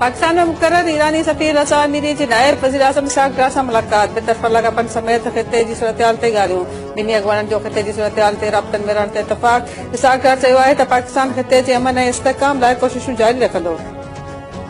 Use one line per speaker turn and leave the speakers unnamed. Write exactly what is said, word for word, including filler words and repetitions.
पाकिस्तान में मुक़रर ईरानी सफ़ीर रसा अमीरी जी नायब वज़ीर आज़म इसहाक़ डार सां मुलाक़ात बेतरफ़ा लाॻापनि समेत ख़िते जी सूरतहाल ते ॻाल्हियूं ॿिन्ही अॻवाननि जो ख़िते जी सूरतहाल ते राब्तनि में रहण ते इतफ़ाक़ इसहाक़ डार चयो आहे त पाकिस्तान ख़िते जे अमन ऐं इस्तेहकाम लाइ कोशिशूं जारी रखंदो।